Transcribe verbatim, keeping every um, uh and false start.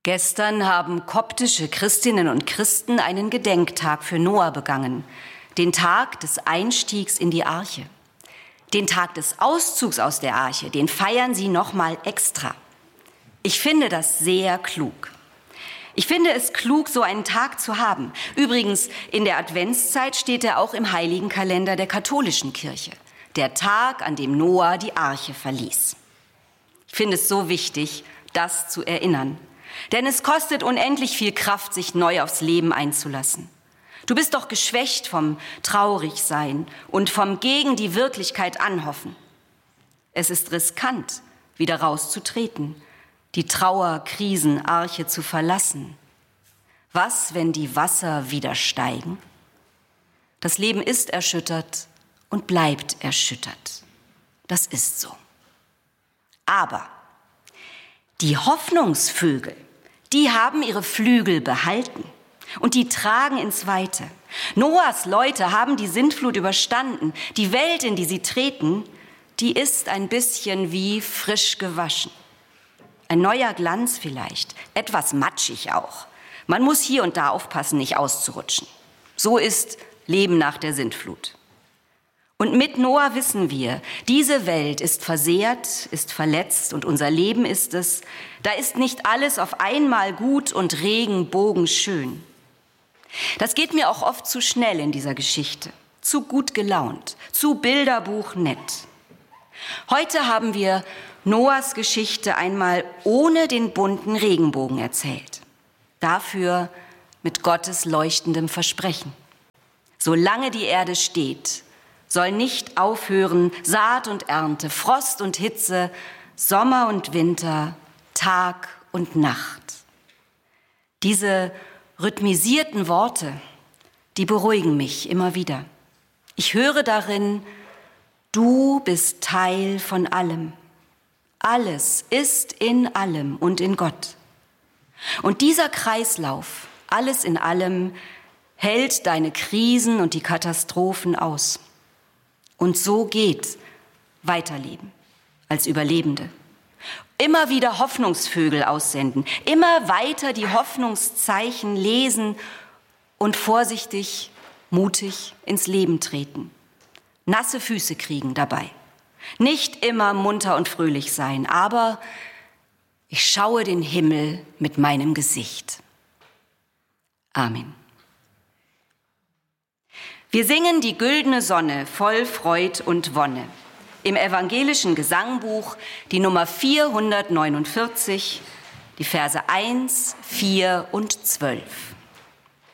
Gestern haben koptische Christinnen und Christen einen Gedenktag für Noah begangen, den Tag des Einstiegs in die Arche. Den Tag des Auszugs aus der Arche, den feiern sie noch mal extra. Ich finde das sehr klug. Ich finde es klug, so einen Tag zu haben. Übrigens, in der Adventszeit steht er auch im heiligen Kalender der katholischen Kirche. Der Tag, an dem Noah die Arche verließ. Ich finde es so wichtig, das zu erinnern. Denn es kostet unendlich viel Kraft, sich neu aufs Leben einzulassen. Du bist doch geschwächt vom Traurigsein und vom gegen die Wirklichkeit anhoffen. Es ist riskant, wieder rauszutreten, die Trauerkrisenarche zu verlassen. Was, wenn die Wasser wieder steigen? Das Leben ist erschüttert und bleibt erschüttert. Das ist so. Aber die Hoffnungsvögel, die haben ihre Flügel behalten und die tragen ins Weite. Noahs Leute haben die Sintflut überstanden. Die Welt, in die sie treten, die ist ein bisschen wie frisch gewaschen. Ein neuer Glanz vielleicht, etwas matschig auch. Man muss hier und da aufpassen, nicht auszurutschen. So ist Leben nach der Sintflut. Und mit Noah wissen wir, diese Welt ist versehrt, ist verletzt und unser Leben ist es. Da ist nicht alles auf einmal gut und regenbogenschön. Das geht mir auch oft zu schnell in dieser Geschichte, zu gut gelaunt, zu Bilderbuch nett. Heute haben wir Noahs Geschichte einmal ohne den bunten Regenbogen erzählt. Dafür mit Gottes leuchtendem Versprechen. Solange die Erde steht, soll nicht aufhören Saat und Ernte, Frost und Hitze, Sommer und Winter, Tag und Nacht. Diese rhythmisierten Worte, die beruhigen mich immer wieder. Ich höre darin, du bist Teil von allem. Alles ist in allem und in Gott. Und dieser Kreislauf, alles in allem, hält deine Krisen und die Katastrophen aus. Und so geht Weiterleben als Überlebende. Immer wieder Hoffnungsvögel aussenden, immer weiter die Hoffnungszeichen lesen und vorsichtig, mutig ins Leben treten. Nasse Füße kriegen dabei. Nicht immer munter und fröhlich sein, aber ich schaue den Himmel mit meinem Gesicht. Amen. Wir singen die güldene Sonne voll Freud und Wonne. Im evangelischen Gesangbuch die Nummer vierhundertneunundvierzig, die Verse eins, vier und zwölf.